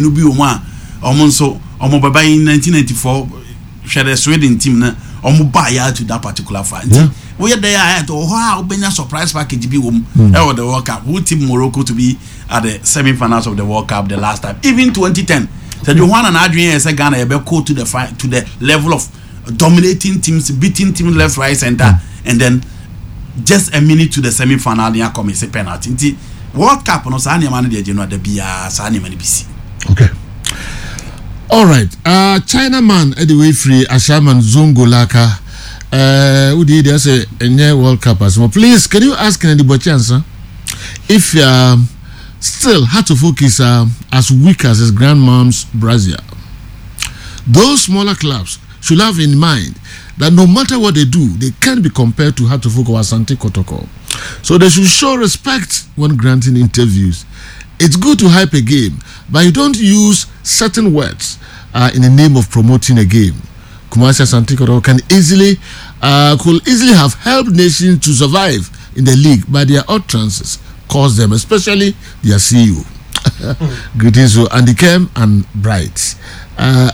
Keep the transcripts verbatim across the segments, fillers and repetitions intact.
no bi o ma omo nso omo baba in nineteen ninety-four share the Sweden team na omo buy out to that particular fight. Yeah. We are there at oh obenya surprise package bi wom e o the World Cup. Who team Morocco to be at the semi-finals of the World Cup the last time. Even twenty ten. So you want an Adrian say Ghana e be go to the fight to the level of dominating teams, beating teams left, right, center, mm. and then just a minute to the semi-final near come say penalty. World Cup no sa man dey you know the bia sa man B C. Okay. All right. Uh China man anyway free Ashaman Zongolaka. Uh who did say any World Cup as well. Please can you ask anybody chance huh? if you um, still had to focus uh, as weak as his grandmom's Brazil. Those smaller clubs should have in mind that no matter what they do, they can't be compared to Hatofoko or Asante Kotoko. So they should show respect when granting interviews. It's good to hype a game, but you don't use certain words uh, in the name of promoting a game. Kumasi Asante Kotoko can easily, uh, could easily have helped nations to survive in the league, but their utterances caused them, especially their C E O. Greetings to Andy Kem and Bright. Uh,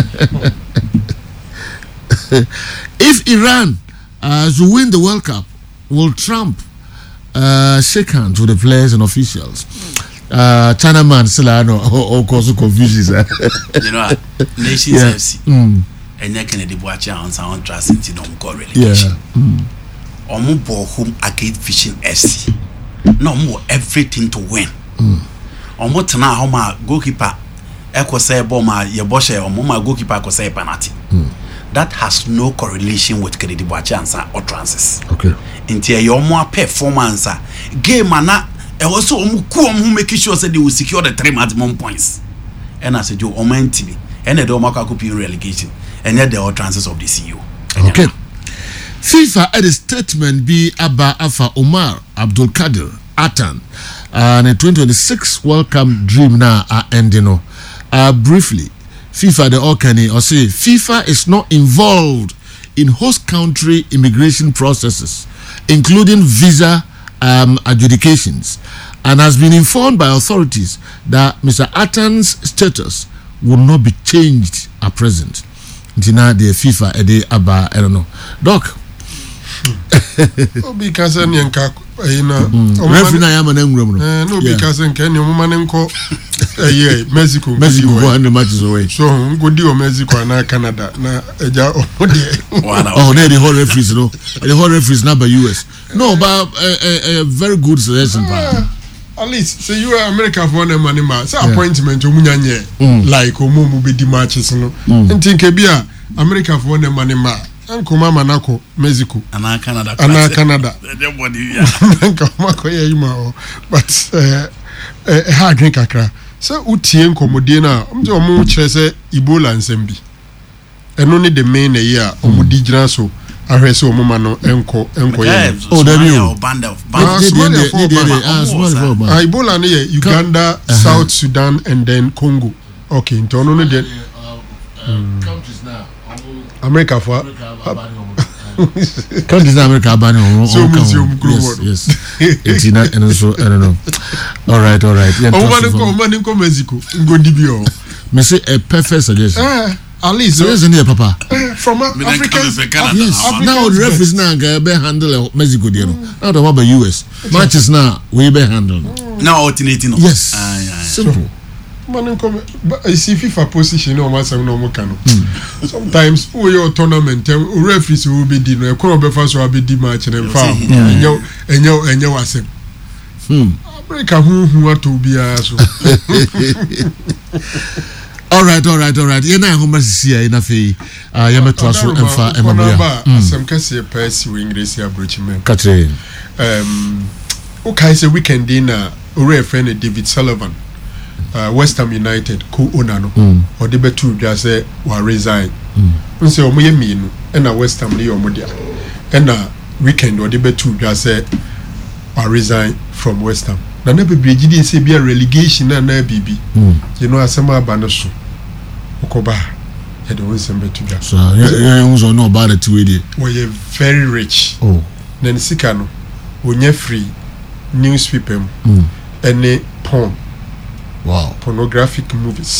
if Iran uh, to win the World Cup, will Trump uh, shake hands with the players and officials? Uh, China man still I know all cause of confusion. You know, Nations yeah. F C. Mm. And you can watch on sound trust into don't go relegation. Omo bo home against Fishing F C. No more everything to win. Mm. Omo tana how my goalkeeper eko say ball ma ye boshe omo my goalkeeper ko say penalty. Mm. That has no correlation with credible chance or transfers. Okay. Into your more performance game na e also omo ku omo make sure say they will secure the three maximum points. And I said you omo ntimi and they don't make a copy relegation and yet the all transfers of the C E O. Okay. FIFA had a statement be Abba Afa Omar Abdul Kadir Atan and the twenty twenty-six World Cup dream now are ending. Uh, briefly, FIFA the Okani or say FIFA is not involved in host country immigration processes, including visa um, adjudications, and has been informed by authorities that Mister Atan's status will not be changed at present. Now the FIFA ede Abba I don't know. Doc. No because nyanka ina referee na yama na ngrum no no because nka ni omama nko eh Mexico Mexico one the matches away so go di o Mexico na Canada na eja o de oh they the whole referees no the whole referees na by U S no but a very good selection uh, at least say you are America for one money ma say appointment omunyanye like omumu be di matches no ntin ke bia America for one money ma Anko mama nako Mexico ana Canada ana Canada everybody anko mako ye yima o but eh eh ha green kakra so utie nkomodie na mje omo kire se Ebola nsem eno ni the main year omo digina so ahwe se omo ma no enko enko ye oh there you band of band Ebola ni ye Uganda South Sudan and then Congo okay ntono no the countries now America for countries America banning so yes yes eighty-nine and so I don't know all right all right yeah oh man ko Mexico go dibio me say a perfect suggestion eh at least so isn't here papa from Africa yes now the referees now be handle Mexico there no now the one by U S matches now we be handle now alternating yes simple man come see FIFA position no man say no mo can sometimes we your tournament referees will be di no e ko be fa so be di match na fa enyo enyo enyo asem hmm America hu hu ato bia so all right all right all right ye na ho masisi ya na fe ah ya meto aso emfa emabia asem kase pass we English abrochime katre um o kai say weekend na ore friend David Sullivan Uh, West Ham United co-owner no mm. or the betu dwa say wa resign mm. say omo ye mienu e na West Ham ni omo dia e na weekend or the betu dwa say wa resign from West Ham na na bebre gidi say bia relegation na na bibi mm. you know asema aba no so okoba e de won sem betu dwa so you unzo no about it we dey we very rich oh na sika no onye free newspaper mm. ene porn wow pornographic movies